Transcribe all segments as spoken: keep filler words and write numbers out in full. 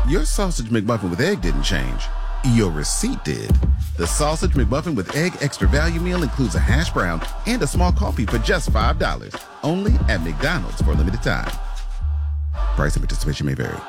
Your sausage McMuffin with egg didn't change. Your receipt did. The Sausage McMuffin with Egg Extra Value Meal includes a hash brown and a small coffee for just five dollars. Only at McDonald's for a limited time. Price and participation may vary.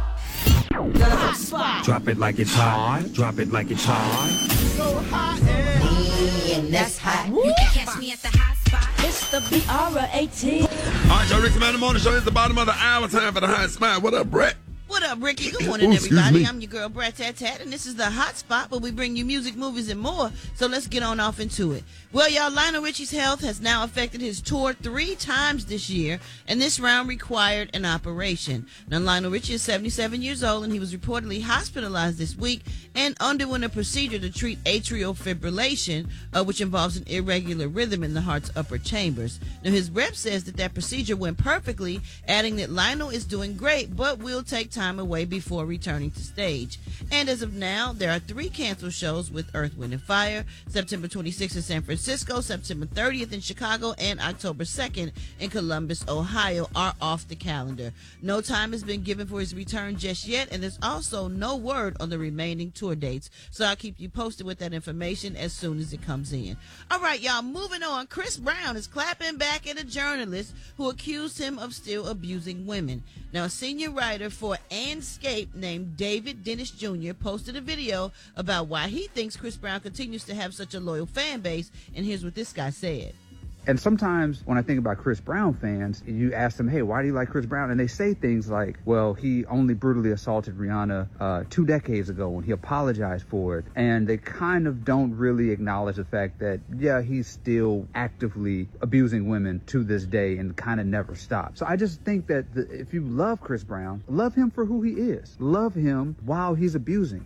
Drop it like it's hot. Drop it like it's hot. So hot and that's hot. You can catch me at the hot spot. It's the B R eighteen. All right, y'all, Ricky Man in the Morning Show. It's the bottom of the hour. Time for the hot spot. What up, Brett? What up, Ricky? Good morning, Ooh, everybody. me. I'm your girl, Brett Tat Tat, and this is the Hot Spot where we bring you music, movies, and more. So let's get on off into it. Well, y'all, Lionel Richie's health has now affected his tour three times this year, and this round required an operation. Now, Lionel Richie is seventy-seven years old, and he was reportedly hospitalized this week and underwent a procedure to treat atrial fibrillation, uh, which involves an irregular rhythm in the heart's upper chambers. Now, his rep says that that procedure went perfectly, adding that Lionel is doing great, but will take time away before returning to stage. And as of now, there are three canceled shows with Earth, Wind and Fire: September twenty-sixth in San Francisco, September thirtieth in Chicago, and October second in Columbus, Ohio are off the calendar. No time has been given for his return just yet, and there's also no word on the remaining tour dates. So I'll keep you posted with that information as soon as it comes in. All right, y'all, moving on. Chris Brown is clapping back at a journalist who accused him of still abusing women. Now, a senior writer for Anscape named David Dennis Junior posted a video about why he thinks Chris Brown continues to have such a loyal fan base, and here's what this guy said. And sometimes when I think about Chris Brown fans, you ask them, hey, why do you like Chris Brown? And they say things like, well, he only brutally assaulted Rihanna uh, two decades ago and he apologized for it. And they kind of don't really acknowledge the fact that, yeah, he's still actively abusing women to this day and kind of never stopped. So I just think that the, if you love Chris Brown, love him for who he is. Love him while he's abusing.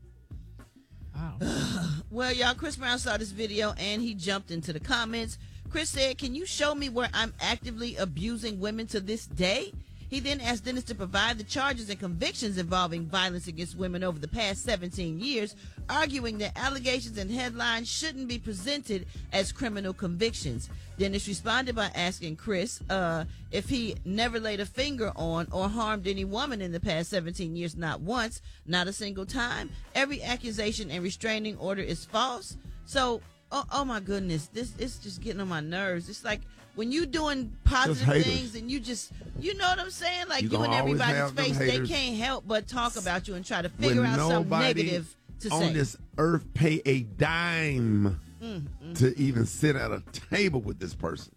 Wow. Well, y'all, Chris Brown saw this video and he jumped into the comments. Chris said, "Can you show me where I'm actively abusing women to this day?" He then asked Dennis to provide the charges and convictions involving violence against women over the past seventeen years, arguing that allegations and headlines shouldn't be presented as criminal convictions. Dennis responded by asking Chris uh, if he never laid a finger on or harmed any woman in the past seventeen years, not once, not a single time. Every accusation and restraining order is false. So, oh, oh my goodness, this is just getting on my nerves. It's like when you doing positive things and you just, you know what I'm saying? Like you, you in everybody's face, they can't help but talk about you and try to figure when out something negative to on say. On this earth pay a dime mm, mm. to even sit at a table with this person.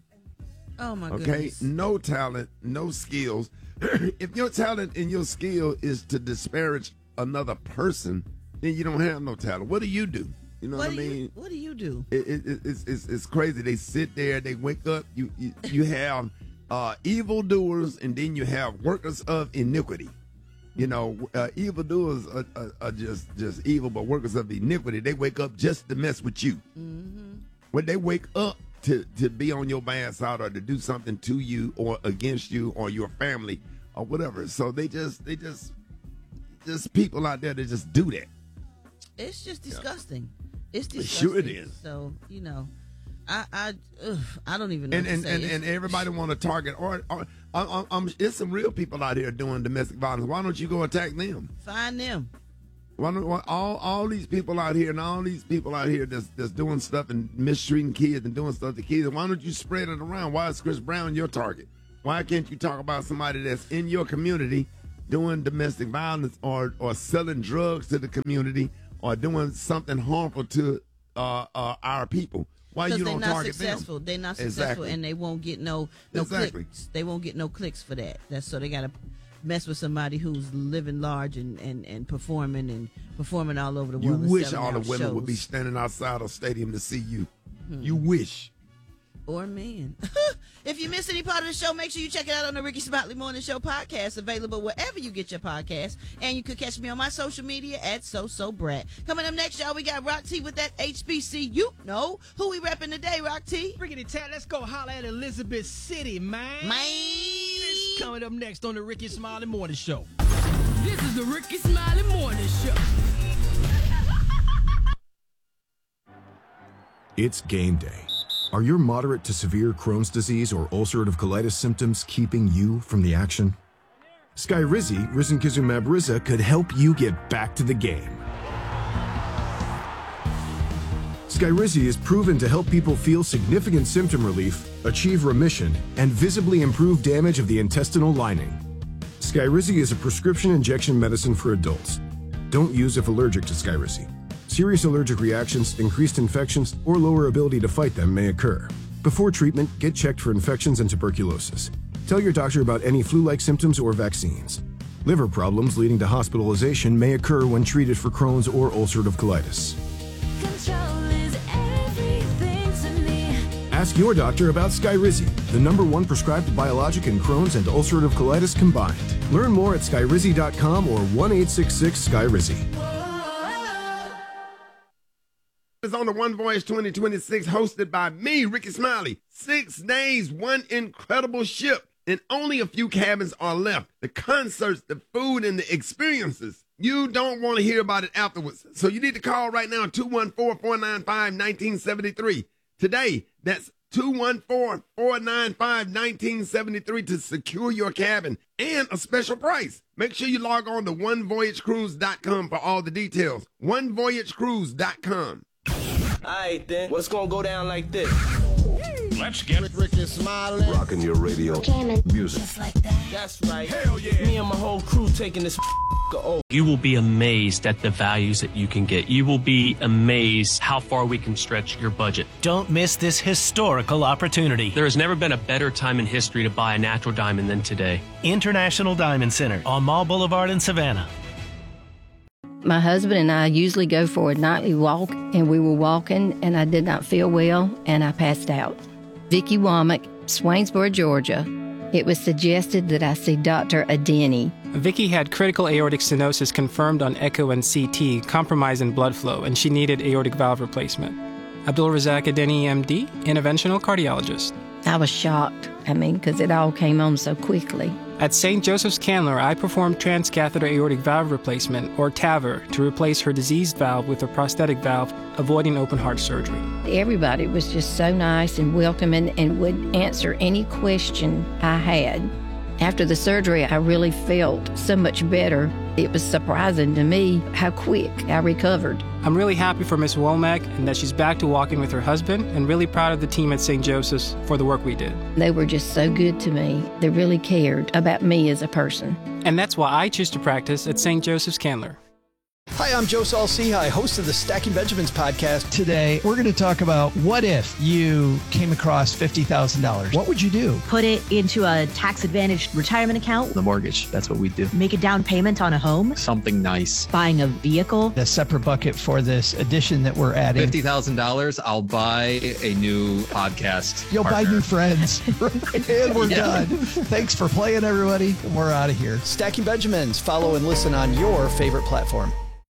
Oh my okay? goodness. Okay, no talent, no skills. If your talent and your skill is to disparage another person, then you don't have no talent. What do you do? You know what, what I mean? You, what do you do? It, it, it's, it's it's crazy. They sit there, they wake up. You you, you have uh, evildoers, and then you have workers of iniquity. You know, uh, evildoers are, are, are just just evil, but workers of iniquity, they wake up just to mess with you. Mm-hmm. When they wake up to to be on your bad side or to do something to you or against you or your family or whatever. So they just they just just people out there that just do that. It's just disgusting. Yeah. It's disgusting. Sure it is. So, you know, I I ugh, I don't even know and what and, to say. and, and everybody want to target or, or, or, or um, there's some real people out here doing domestic violence. Why don't you go attack them? Find them. Why don't why, all all these people out here and all these people out here that's that's doing stuff and mistreating kids and doing stuff to kids? Why don't you spread it around? Why is Chris Brown your target? Why can't you talk about somebody that's in your community doing domestic violence or or selling drugs to the community? Or doing something harmful to uh, uh, our people. Why you don't target successful. them? They're not successful, exactly. and they won't get no no exactly. clicks. They won't get no clicks for that. That's so they got to mess with somebody who's living large and, and, and performing and performing all over the you world. You wish all the women shows. would be standing outside a stadium to see you. Hmm. You wish. Or men. If you missed any part of the show, make sure you check it out on the Ricky Smiley Morning Show podcast, available wherever you get your podcast. And you could catch me on my social media at So So Brat. Coming up next, y'all, we got Rock T with that H B C U. Know who we repping today, Rock T? Ricky Tat, let's go holler at Elizabeth City, man. Man. It's coming up next on the Ricky Smiley Morning Show. This is the Ricky Smiley Morning Show. It's game day. Are your moderate to severe Crohn's disease or ulcerative colitis symptoms keeping you from the action? Skyrizi, risankizumab Riza, could help you get back to the game. Skyrizi is proven to help people feel significant symptom relief, achieve remission, and visibly improve damage of the intestinal lining. Skyrizi is a prescription injection medicine for adults. Don't use if allergic to Skyrizi. Serious allergic reactions, increased infections, or lower ability to fight them may occur. Before treatment, get checked for infections and tuberculosis. Tell your doctor about any flu-like symptoms or vaccines. Liver problems leading to hospitalization may occur when treated for Crohn's or ulcerative colitis. Control is everything to me. Ask your doctor about Skyrizi, the number one prescribed biologic in Crohn's and ulcerative colitis combined. Learn more at skyrizi dot com or one eight six six Skyrizi. It's on the One Voyage twenty twenty-six, hosted by me, Ricky Smiley. Six days, one incredible ship, and only a few cabins are left. The concerts, the food, and the experiences. You don't want to hear about it afterwards. So you need to call right now, two one four, four nine five, one nine seven three. Today, that's two one four, four nine five, one nine seven three to secure your cabin and a special price. Make sure you log on to one voyage cruise dot com for all the details. one voyage cruise dot com. Alright then, what's gonna go down like this? Let's get Ricky Smiley. Rocking your radio. Music. Just like that. That's right. Hell yeah. Me and my whole crew taking this over. You will be amazed at the values that you can get. You will be amazed how far we can stretch your budget. Don't miss this historical opportunity. There has never been a better time in history to buy a natural diamond than today. International Diamond Center on Mall Boulevard in Savannah. My husband and I usually go for a nightly walk, and we were walking, and I did not feel well, and I passed out. Vicki Womack, Swainsboro, Georgia. It was suggested that I see Doctor Adeni. Vicki had critical aortic stenosis confirmed on echo and C T, compromise in blood flow, and she needed aortic valve replacement. Abdul Razak Adeni, M D, interventional cardiologist. I was shocked, I mean, because it all came on so quickly. At Saint Joseph's Candler, I performed transcatheter aortic valve replacement, or T A V R, to replace her diseased valve with a prosthetic valve, avoiding open heart surgery. Everybody was just so nice and welcoming and would answer any question I had. After the surgery, I really felt so much better. It was surprising to me how quick I recovered. I'm really happy for Miss Womack and that she's back to walking with her husband, and really proud of the team at Saint Joseph's for the work we did. They were just so good to me. They really cared about me as a person. And that's why I choose to practice at Saint Joseph's Candler. Hi, I'm Joe Saul-Sehy, host of the Stacking Benjamins podcast. Today, we're going to talk about what if you came across fifty thousand dollars? What would you do? Put it into a tax-advantaged retirement account. The mortgage, that's what we do. Make a down payment on a home. Something nice. Buying a vehicle. A separate bucket for this addition that we're adding. fifty thousand dollars, I'll buy a new podcast You'll partner. buy new friends. And we're Yeah. done. Thanks for playing, everybody. We're out of here. Stacking Benjamins. Follow and listen on your favorite platform.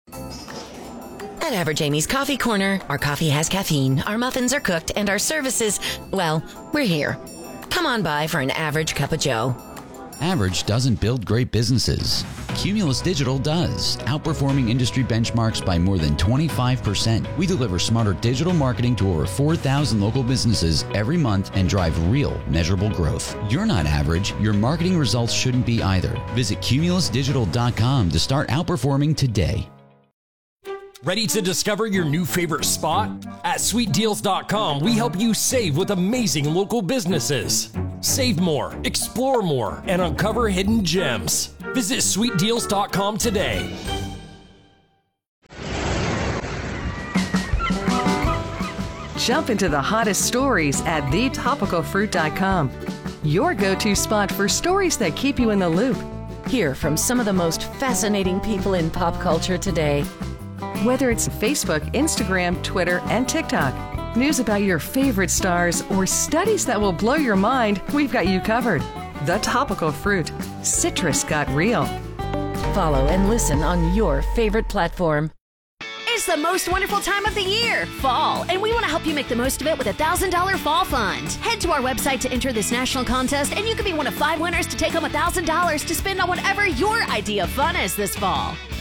At Average Amy's Coffee Corner, our coffee has caffeine, our muffins are cooked, and our services, well, we're here. Come on by for an average cup of joe. Average doesn't build great businesses. Cumulus Digital does, outperforming industry benchmarks by more than twenty-five percent. We deliver smarter digital marketing to over four thousand local businesses every month and drive real, measurable growth. You're not average. Your marketing results shouldn't be either. Visit cumulus digital dot com to start outperforming today. Ready to discover your new favorite spot? At sweet deals dot com, we help you save with amazing local businesses. Save more, explore more, and uncover hidden gems. Visit sweet deals dot com today. Jump into the hottest stories at the topical fruit dot com. Your go-to spot for stories that keep you in the loop. Hear from some of the most fascinating people in pop culture today. Whether it's Facebook, Instagram, Twitter, and TikTok, news about your favorite stars, or studies that will blow your mind, we've got you covered. The Topical Fruit. Citrus got real. Follow and listen on your favorite platform. It's the most wonderful time of the year, fall, and we want to help you make the most of it with a one thousand dollars Fall Fund. Head to our website to enter this national contest, and you could be one of five winners to take home one thousand dollars to spend on whatever your idea of fun is this fall.